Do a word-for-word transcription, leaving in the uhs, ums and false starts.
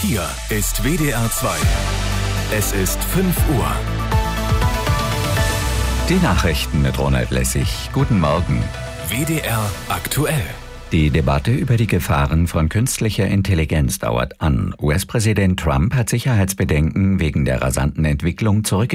Hier ist W D R zwei. Es ist fünf Uhr. Die Nachrichten mit Ronald Lessig. Guten Morgen. W D R aktuell. Die Debatte über die Gefahren von künstlicher Intelligenz dauert an. U S-Präsident Trump hat Sicherheitsbedenken wegen der rasanten Entwicklung zurück